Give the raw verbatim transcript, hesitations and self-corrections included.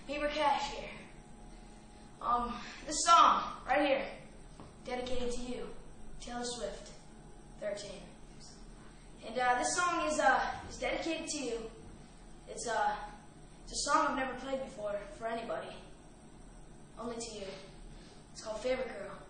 Beaver Cash here. Um, this song, right here, dedicated to you, Taylor Swift, thirteen. And uh, this song is uh, is dedicated to you. It's, uh, it's a song I've never played before for anybody. Only to you. It's called Favorite Girl.